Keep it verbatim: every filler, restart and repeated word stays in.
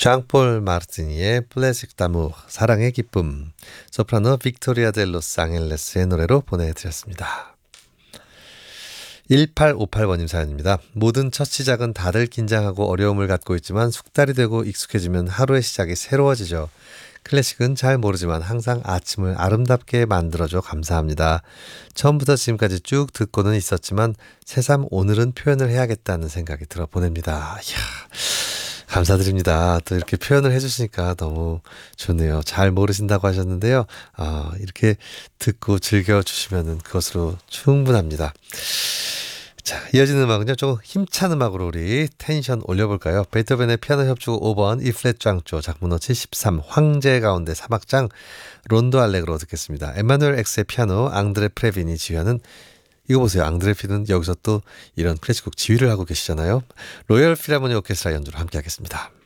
샹폴 마르티니의 플래식 다무 사랑의 기쁨, 소프라노 빅토리아 델로 쌍엘레스의 노래로 보내드렸습니다. 일팔오팔 번님 사연입니다. 모든 첫 시작은 다들 긴장하고 어려움을 갖고 있지만 숙달이 되고 익숙해지면 하루의 시작이 새로워지죠. 클래식은 잘 모르지만 항상 아침을 아름답게 만들어줘 감사합니다. 처음부터 지금까지 쭉 듣고는 있었지만 새삼 오늘은 표현을 해야겠다는 생각이 들어 보냅니다. 이야, 감사드립니다. 또 이렇게 표현을 해주시니까 너무 좋네요. 잘 모르신다고 하셨는데요. 아, 이렇게 듣고 즐겨주시면 그것으로 충분합니다. 자, 이어지는 음악은요, 조금 힘찬 음악으로 우리 텐션 올려볼까요? 베토벤의 피아노 협주곡 오 번 E플랫 짱조 작문호 칠십삼 황제 가운데 사막장 론도 알레그로 듣겠습니다. 에마누엘 엑스의 피아노 앙드레 프레빈이 지휘하는, 이거 보세요. 앙드레 피는 여기서 또 이런 클래식곡 지휘를 하고 계시잖아요. 로열 필하모니 오케스트라 연주로 함께 하겠습니다.